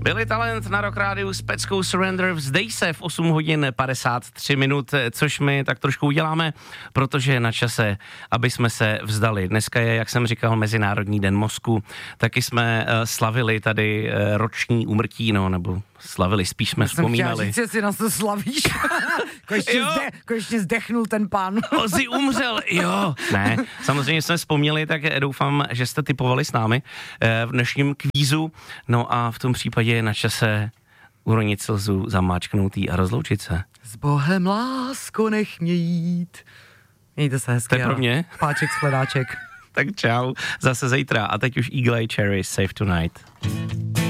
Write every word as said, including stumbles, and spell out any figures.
Billy Talent na Rock Rádiu s peckou Surrender, vzdej se v osm hodin padesát tři minut, což my tak trošku uděláme, protože je na čase, aby jsme se vzdali. Dneska je, jak jsem říkal, Mezinárodní den mozku, taky jsme uh, slavili tady uh, roční úmrtí, no, nebo slavili, spíš jsme vzpomínali. Jsem chtěla říct, jestli nás to slavíš. konečně, zde, konečně zdechnul ten pán. Ozzy umřel, jo. Ne, samozřejmě jsme vzpomněli, tak doufám, že jste typovali s námi v dnešním kvízu. No a v tom případě je na čase uronit slzu, zamáčknout jí a rozloučit se. S Bohem, lásko, nech mě jít. Mějte se hezky. To je pro mě. Páček, shledáček. Tak čau, zase zítra. A teď už Eagle Eye Cherry, Save Tonight.